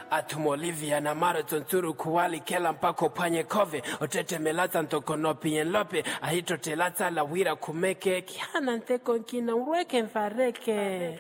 Atumo Olivia na maro tonturu kuwali kela mpako panye kove. Otete melata ntokonopi yenlope. Ahito telata la wira kumeke. Kiana nteko nkina urweke mfareke.